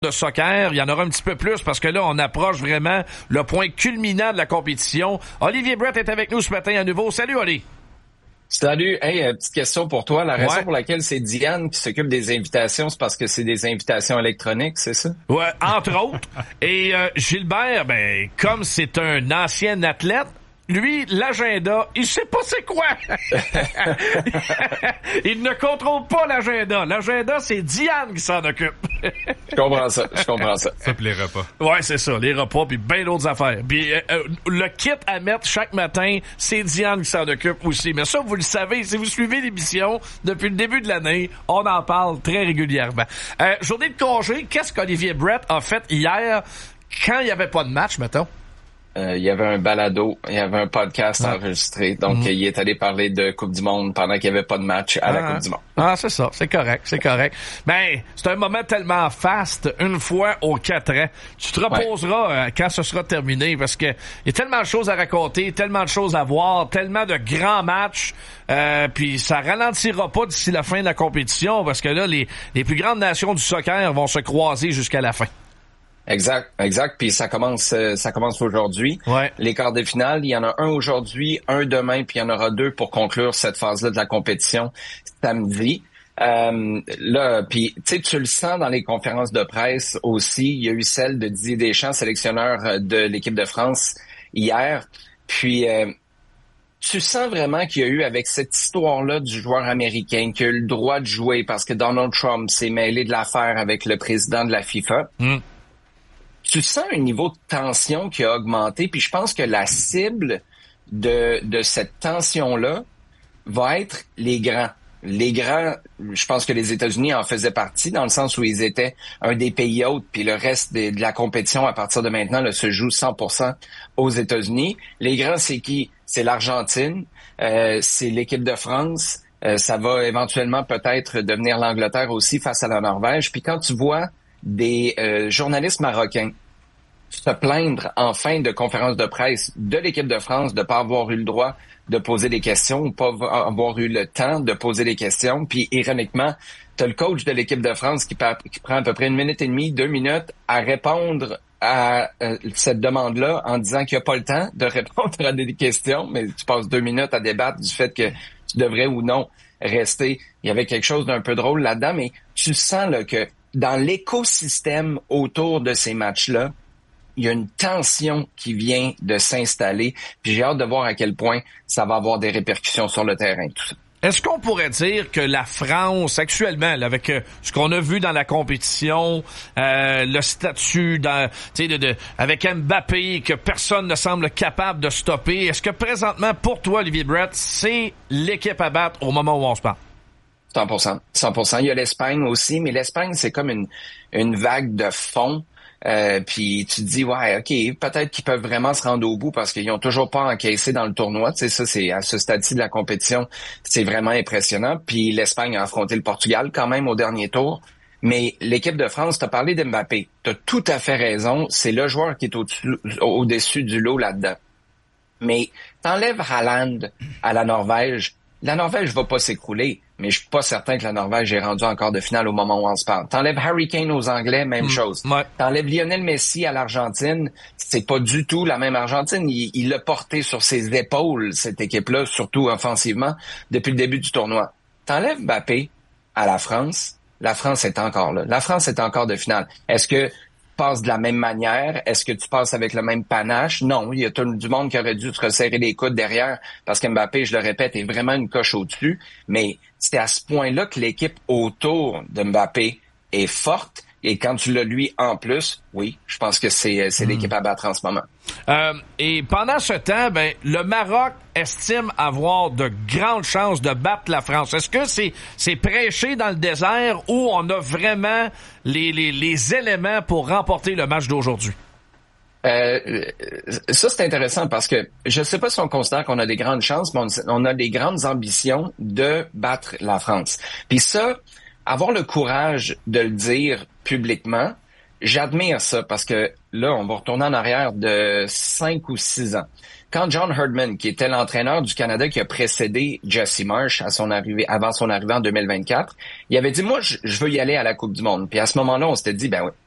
de soccer. Il y en aura un petit peu plus parce que là, on approche vraiment le point culminant de la compétition. Olivier Brett est avec nous ce matin à nouveau. Salut, Oli. Salut. Hey, petite question pour toi. La raison pour laquelle c'est Diane qui s'occupe des invitations, c'est parce que c'est des invitations électroniques, c'est ça? Ouais, entre autres. Et Gilbert, ben, comme c'est un ancien athlète, lui, l'agenda, il sait pas c'est quoi. Il ne contrôle pas l'agenda. L'agenda, c'est Diane qui s'en occupe. Je comprends ça. Ça puis les repas. Ouais, c'est ça, les repas puis bien d'autres affaires. Puis le kit à mettre chaque matin, c'est Diane qui s'en occupe aussi. Mais ça, vous le savez, si vous suivez l'émission depuis le début de l'année, on en parle très régulièrement. Journée de congé, qu'est-ce qu'Olivier Brett a fait hier quand il n'y avait pas de match, mettons? Il y avait un balado, il y avait un podcast enregistré. Donc, il est allé parler de Coupe du Monde pendant qu'il n'y avait pas de match à la Coupe du Monde. Ah, c'est ça. C'est correct. Ben, c'est un moment tellement faste, une fois aux 4 ans. Tu te reposeras quand ce sera terminé parce que il y a tellement de choses à raconter, tellement de choses à voir, tellement de grands matchs. Puis ça ralentira pas d'ici la fin de la compétition parce que là, les plus grandes nations du soccer vont se croiser jusqu'à la fin. Exact. Puis ça commence aujourd'hui. Ouais. Les quarts de finale, il y en a un aujourd'hui, un demain, puis il y en aura 2 pour conclure cette phase-là de la compétition samedi. Là, puis tu sais, tu le sens dans les conférences de presse aussi. Il y a eu celle de Didier Deschamps, sélectionneur de l'équipe de France hier. Puis tu sens vraiment qu'il y a eu, avec cette histoire-là du joueur américain qui a eu le droit de jouer parce que Donald Trump s'est mêlé de l'affaire avec le président de la FIFA. Tu sens un niveau de tension qui a augmenté, puis je pense que la cible de cette tension-là va être les grands. Les grands, je pense que les États-Unis en faisaient partie, dans le sens où ils étaient un des pays hôtes, puis le reste de la compétition, à partir de maintenant, là, se joue 100% aux États-Unis. Les grands, c'est qui? C'est l'Argentine, c'est l'équipe de France, ça va éventuellement peut-être devenir l'Angleterre aussi face à la Norvège. Puis quand tu vois des journalistes marocains se plaindre en fin de conférence de presse de l'équipe de France de pas avoir eu le droit de poser des questions ou pas avoir eu le temps de poser des questions. Puis ironiquement, t'as le coach de l'équipe de France qui prend à peu près 1 minute et demie, 2 minutes à répondre à cette demande-là en disant qu'il n'y a pas le temps de répondre à des questions, mais tu passes 2 minutes à débattre du fait que tu devrais ou non rester. Il y avait quelque chose d'un peu drôle là-dedans, mais tu sens là que dans l'écosystème autour de ces matchs-là, il y a une tension qui vient de s'installer. Puis j'ai hâte de voir à quel point ça va avoir des répercussions sur le terrain, tout ça. Est-ce qu'on pourrait dire que la France, actuellement, là, avec ce qu'on a vu dans la compétition, le statut avec Mbappé, que personne ne semble capable de stopper, est-ce que présentement, pour toi, Olivier Brett, c'est l'équipe à battre au moment où on se parle? 100%. Il y a l'Espagne aussi, mais l'Espagne, c'est comme une vague de fond. Puis tu te dis, ouais, OK, peut-être qu'ils peuvent vraiment se rendre au bout parce qu'ils ont toujours pas encaissé dans le tournoi. Tu sais, ça, c'est à ce stade-ci de la compétition, c'est vraiment impressionnant. Puis l'Espagne a affronté le Portugal quand même au dernier tour. Mais l'équipe de France, t'as parlé d'Mbappé. T'as tout à fait raison. C'est le joueur qui est au-dessus du lot là-dedans. Mais t'enlèves Haaland à la Norvège va pas s'écrouler, mais je suis pas certain que la Norvège est rendue en quart de finale au moment où on se parle. T'enlèves Harry Kane aux Anglais, même chose. Ouais. T'enlèves Lionel Messi à l'Argentine, c'est pas du tout la même Argentine. Il l'a porté sur ses épaules, cette équipe-là, surtout offensivement, depuis le début du tournoi. T'enlèves Mbappé à la France est encore là. La France est encore de finale. Est-ce que passes de la même manière? Est-ce que tu passes avec le même panache? Non, il y a tout du monde qui aurait dû te resserrer les coudes derrière parce que Mbappé, je le répète, est vraiment une coche au-dessus. Mais c'est à ce point-là que l'équipe autour de Mbappé est forte. Et quand tu l'as lui en plus, oui, je pense que c'est l'équipe à battre en ce moment. Et pendant ce temps, ben le Maroc estime avoir de grandes chances de battre la France. Est-ce que c'est prêché dans le désert ou on a vraiment les éléments pour remporter le match d'aujourd'hui? Ça, c'est intéressant parce que je sais pas si on considère qu'on a des grandes chances, mais on a des grandes ambitions de battre la France. Puis ça, avoir le courage de le dire publiquement, j'admire ça parce que là, on va retourner en arrière de 5 ou 6 ans. Quand John Herdman, qui était l'entraîneur du Canada qui a précédé Jesse Marsh avant son arrivée en 2024, il avait dit, moi, je veux y aller à la Coupe du Monde. Puis à ce moment-là, on s'était dit, ben oui,